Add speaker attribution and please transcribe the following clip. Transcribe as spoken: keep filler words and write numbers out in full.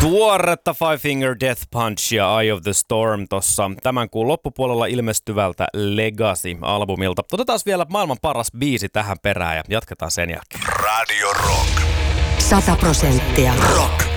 Speaker 1: Tuoretta Five Finger Death Punch ja Eye of the Storm tuossa tämän kuun loppupuolella ilmestyvältä Legacy-albumilta. Otetaan vielä maailman paras biisi tähän perään ja jatketaan sen jälkeen.
Speaker 2: Radio Rock.
Speaker 3: Sata prosenttia rock.